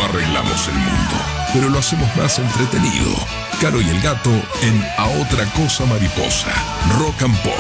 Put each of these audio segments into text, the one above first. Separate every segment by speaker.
Speaker 1: arreglamos el mundo, pero lo hacemos más entretenido. Caro y el Gato en A Otra Cosa Mariposa. Rock and Pop.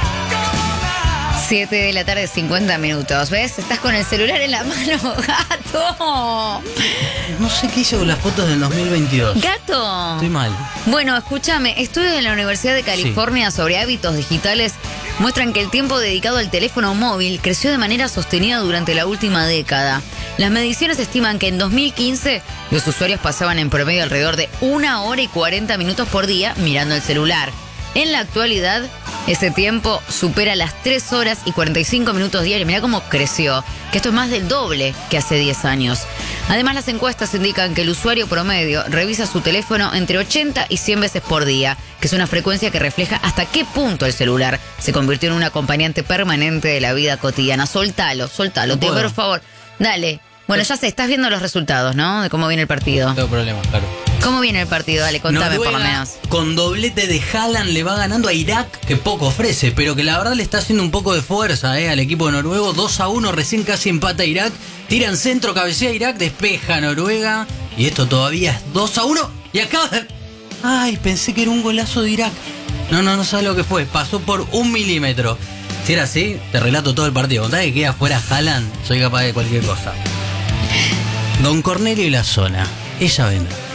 Speaker 2: 7 de la tarde, 50 minutos. ¿Ves? Estás con el celular en la mano, Gato.
Speaker 3: No sé qué hice con las fotos del 2022.
Speaker 2: Gato.
Speaker 3: Estoy mal.
Speaker 2: Bueno, escúchame. Estudios de la Universidad de California sobre hábitos digitales muestran que el tiempo dedicado al teléfono móvil creció de manera sostenida durante la última década. Las mediciones estiman que en 2015 los usuarios pasaban en promedio alrededor de 1 hora y 40 minutos por día mirando el celular. En la actualidad, ese tiempo supera las 3 horas y 45 minutos diarios. Mirá cómo creció, que esto es más del doble que hace 10 años. Además, las encuestas indican que el usuario promedio revisa su teléfono entre 80 y 100 veces por día, que es una frecuencia que refleja hasta qué punto el celular se convirtió en un acompañante permanente de la vida cotidiana. Soltalo,
Speaker 3: No puedo.
Speaker 2: por favor. Dale. Bueno, ya sé, estás viendo los resultados, ¿no? De cómo viene el partido.
Speaker 3: No tengo problema, claro.
Speaker 2: ¿Cómo viene el partido? Dale, contame
Speaker 3: Noruega,
Speaker 2: por lo menos.
Speaker 3: con doblete de Haaland le va ganando a Irak, que poco ofrece, pero que la verdad le está haciendo un poco de fuerza al equipo noruego. 2-1, recién casi empata Irak. Tiran centro, cabecea Irak, despeja Noruega. Y esto todavía es 2-1. Y acaba de... Ay, pensé que era un golazo de Irak. No sabes lo que fue. Pasó por 1 milímetro. Si era así, te relato todo el partido. Contá que queda fuera Haaland, soy capaz de cualquier cosa. Don Cornelio y la zona. Ella vendrá.